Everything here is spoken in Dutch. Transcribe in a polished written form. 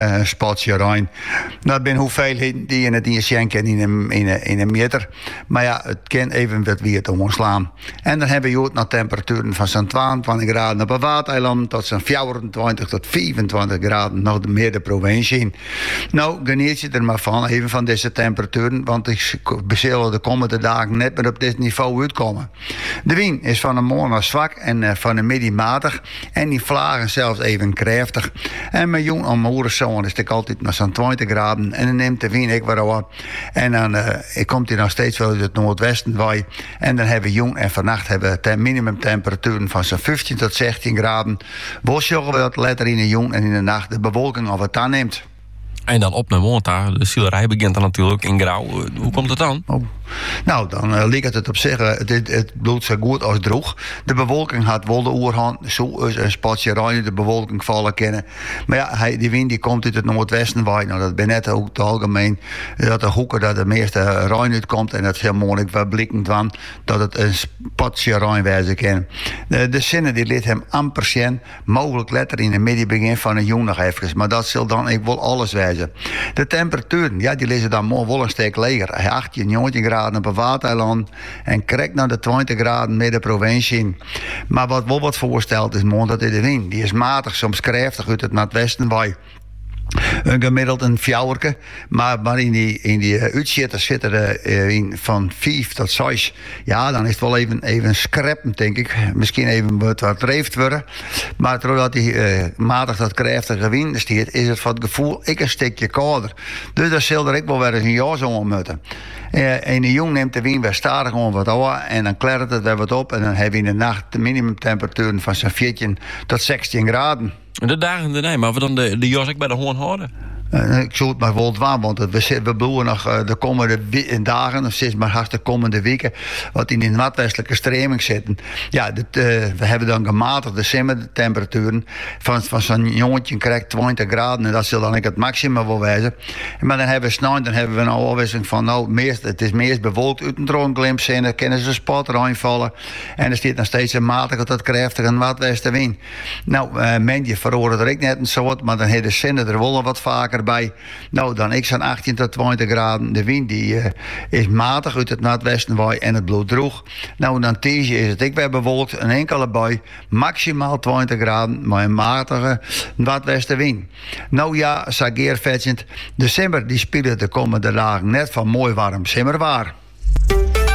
spatje rein. Dat zijn hoeveelheden die in het schenken in een meter. Maar ja, het kan even wat weer te ontslaan. En dan hebben we ook naar temperaturen van zo'n 22 graden op een watereiland tot zo'n 24 tot 25 graden nog meer de provincie in. Nou, geniet je er maar van, even van deze temperaturen, want ik zullen de komende dagen net meer op dit niveau uitkomen. De wind is van een morgen zwak en van een middag matig en die vlagen zelfs even krachtig. En mijn jong om morgen is het altijd naar zo'n 20 graden. En dan neemt de wind ik weer op. En dan komt hij nog steeds wel uit het noordwesten waai. En dan hebben we jong en vannacht hebben we minimumtemperaturen van zo'n 15 tot 16 graden. Wat zorgen we dat letter in de jong en in de nacht de bewolking of het dan neemt. En dan op naar Monta. De zielerij begint dan natuurlijk in grauw. Hoe komt het dan? Oh. Nou, dan lijkt het op zich. Het bloedt zo goed als droog. De bewolking had wel de oerhand. Zo is een spatje ruim de bewolking vallen kennen. Maar ja, die wind die komt uit het noordwesten waaien. Nou, dat ben net ook het algemeen. Dat de hoeken dat de meeste ruim uitkomt. En dat is heel moeilijk verblikkend van. Dat het een spatje ruim wezen kan. De zinnen die liet hem amper zien. Mogelijk letter in het midden begin van een jong nog even. Maar dat zal dan ik wel alles wijzen. De temperaturen, ja, die lezen dan mooi wel een steek leger. 18, 19 graden op een watereiland en krijgt naar de 20 graden midden provincie. Maar wat wel wat voorstelt is dat de wind. Die is matig, soms krachtig uit het noordwesten waai. Een gemiddeld een fjouwerke, maar in die uitzitters zitten er van 5 tot 6. Ja, dan is het wel even schreppend, denk ik. Misschien even wat dreeft worden. Maar doordat die matig dat krachtige wind stiert, is het van het gevoel een stukje kouder. Dus dat zal er ook wel weer eens een jaar zo moeten. En de jong neemt de wind weer stadig om wat ouder en dan klert het weer wat op. En dan hebben we in de nacht de minimumtemperaturen van zo'n 14 tot 16 graden. De dagen erna, maar we dan de jas ook bij de hoorn houden? Ik zou het maar wel doen, want we bloeien nog de komende dagen, of steeds maar haast de komende weken, wat in die noordwestelijke stroming zitten. Ja, we hebben dan gematigde simmertemperaturen van zo'n jongetje krijgt 20 graden en dat zal dan het maximum wel wijzen. Maar dan hebben we snel, dan hebben we een afwisseling van, het is meest bewolkt uit een droomglimp zijn, dan kunnen ze spot reinvallen en er staat nog steeds een matige tot krachtige noordwestenwind. Nou, mensen verhoren er ook net een soort, maar dan hebben de zinnen er wel wat vaker bij. Nou, dan ik zo'n 18 tot 20 graden. De wind die is matig uit het noordwesten waai en het bloedt droog. Nou, dan tegen is het ik weer bewolkt. Een enkele bui, maximaal 20 graden, maar een matige noordwestenwind. Nou ja, sageer vetsend. De simmer die spelen de komende dagen net van mooi warm simmerwaar.